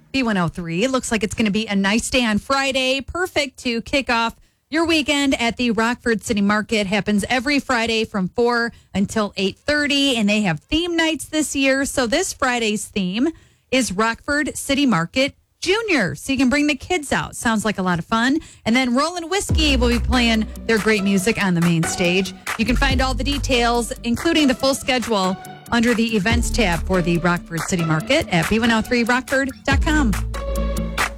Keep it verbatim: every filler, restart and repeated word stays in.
B one oh three. It looks like it's going to be a nice day on Friday. Perfect to kick off your weekend at the Rockford City Market. Happens every Friday from four until eight thirty, and they have theme nights this year. So this Friday's theme is Rockford City Market Junior. So you can bring the kids out. Sounds like a lot of fun. And then Rollin' Whiskey will be playing their great music on the main stage. You can find all the details, including the full schedule, under the events tab for the Rockford City Market at b one oh three rockford dot com.